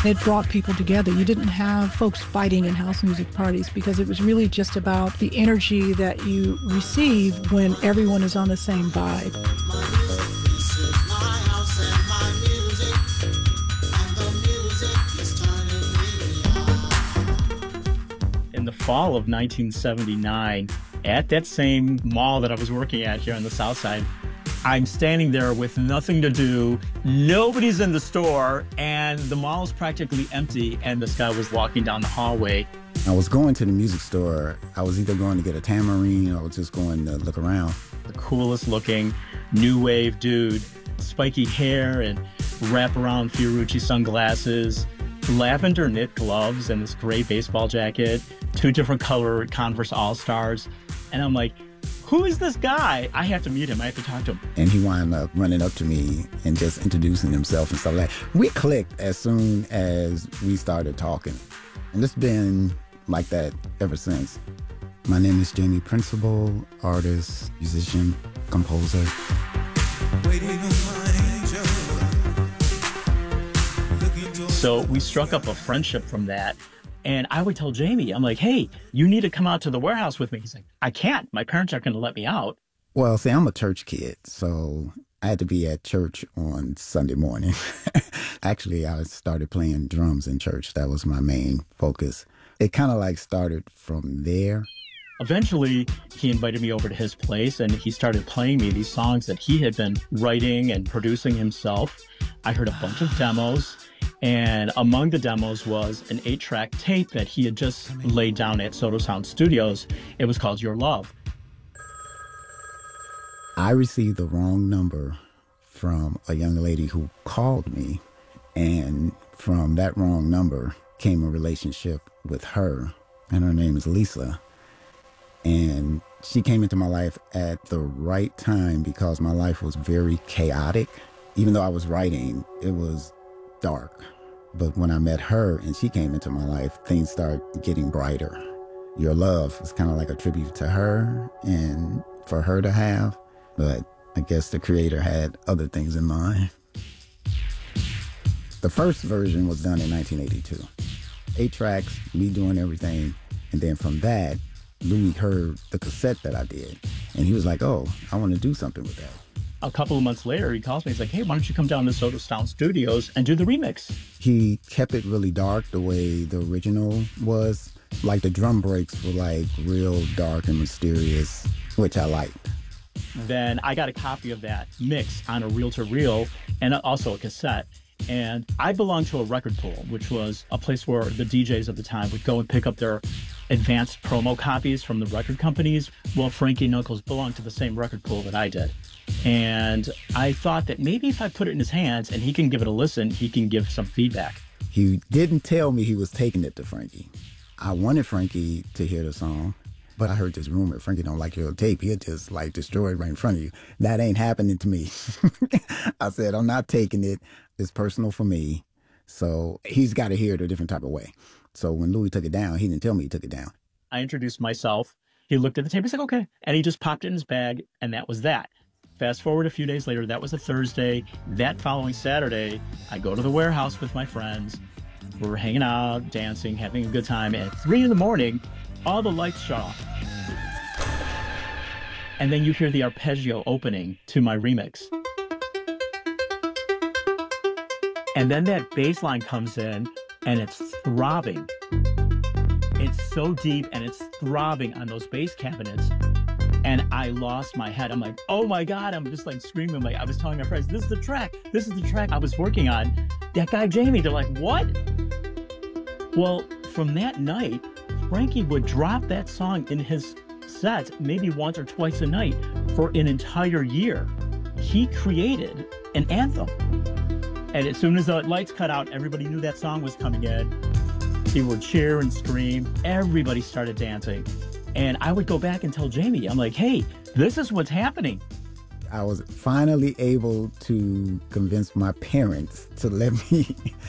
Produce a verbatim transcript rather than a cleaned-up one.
It brought people together. You didn't have folks fighting in house music parties because it was really just about the energy that you receive when everyone is on the same vibe. In the fall of nineteen seventy-nine, at that same mall that I was working at here on the South Side, I'm standing there with nothing to do. Nobody's in the store, and the mall is practically empty, and this guy was walking down the hallway. I was going to the music store. I was either going to get a tambourine or I was just going to look around. The coolest looking new wave dude, spiky hair and wraparound Fiorucci sunglasses, lavender knit gloves and this gray baseball jacket, two different color Converse All-Stars. And I'm like, who is this guy? I have to meet him. I have to talk to him. And he wound up running up to me and just introducing himself and stuff like that. We clicked as soon as we started talking. And it's been like that ever since. My name is Jamie Principle, artist, musician, composer. So we struck up a friendship from that. And I would tell Jamie, I'm like, hey, you need to come out to the warehouse with me. He's like, I can't. My parents aren't going to let me out. Well, see, I'm a church kid, so I had to be at church on Sunday morning. Actually, I started playing drums in church. That was my main focus. It kind of like started from there. Eventually, he invited me over to his place, and he started playing me these songs that he had been writing and producing himself. I heard a bunch of demos, and among the demos was an eight-track tape that he had just laid down at Soto Sound Studios. It was called Your Love. I received the wrong number from a young lady who called me, and from that wrong number came a relationship with her, and her name is Lisa. And she came into my life at the right time because my life was very chaotic. Even though I was writing, it was dark. But when I met her and she came into my life, things started getting brighter. Your Love is kind of like a tribute to her and for her to have. But I guess the creator had other things in mind. The first version was done in nineteen eighty-two. Eight tracks, me doing everything. And then from that, Louis heard the cassette that I did. And he was like, oh, I want to do something with that. A couple of months later, he calls me. He's like, hey, why don't you come down to Soto Sound Studios and do the remix? He kept it really dark the way the original was. Like the drum breaks were like real dark and mysterious, which I liked. Then I got a copy of that mix on a reel-to-reel and also a cassette. And I belonged to a record pool, which was a place where the D Js of the time would go and pick up their advanced promo copies from the record companies. Well, Frankie Knuckles belonged to the same record pool that I did. And I thought that maybe if I put it in his hands and he can give it a listen, he can give some feedback. He didn't tell me he was taking it to Frankie. I wanted Frankie to hear the song, but I heard this rumor, Frankie don't like your tape. He'll just like destroy it right in front of you. That ain't happening to me. I said, I'm not taking it. It's personal for me. So he's got to hear it a different type of way. So when Louis took it down, he didn't tell me he took it down. I introduced myself. He looked at the tape. He's like, okay. And he just popped it in his bag. And that was that. Fast forward a few days later. That was a Thursday. That following Saturday, I go to the warehouse with my friends. We were hanging out, dancing, having a good time. And at three in the morning, all the lights shut off. And then you hear the arpeggio opening to my remix. And then that bass line comes in, and it's throbbing. It's so deep, and it's throbbing on those bass cabinets. And I lost my head. I'm like, oh my God. I'm just like screaming. Like I was telling my friends, this is the track. This is the track I was working on. That guy, Jamie, they're like, what? Well, from that night, Frankie would drop that song in his sets maybe once or twice a night for an entire year. He created an anthem. And as soon as the lights cut out, everybody knew that song was coming in. He would cheer and scream. Everybody started dancing. And I would go back and tell Jamie, I'm like, hey, this is what's happening. I was finally able to convince my parents to let me